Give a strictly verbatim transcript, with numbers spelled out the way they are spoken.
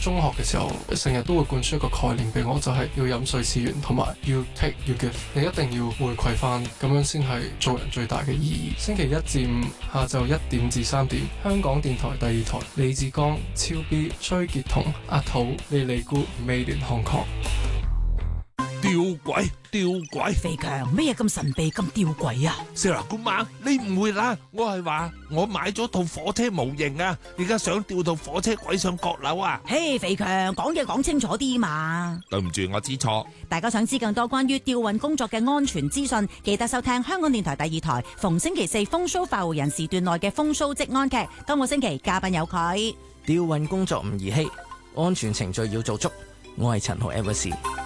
中學嘅時候，成日都會灌輸一個概念俾我，就係要飲水思源，同埋要 take 要 give，你一定要回饋翻，咁樣先係做人最大嘅意義。星期一至五下晝一點至三點，香港電台第二台，李志剛、超 B、崔潔彤、阿土、莉莉姑、美聯香港。 吊詭，吊詭， 肥強咩嘢咁神秘咁吊詭啊 Sarah 姑媽，你誤會啦，我係話我買咗套火車模型啊，而家想吊到火車軌上閣樓啊！ 嘿，肥強講嘢講清楚啲嘛。 對唔住，我知錯。 大家想知更多關於吊運工作嘅安全資訊，記得收聽香港電台第二台逢星期四風騷快活人時段內嘅風騷職安劇。今個星期嘉賓有佢。 吊運工作唔兒戲，安全程序要做足。我係陳豪 Evers。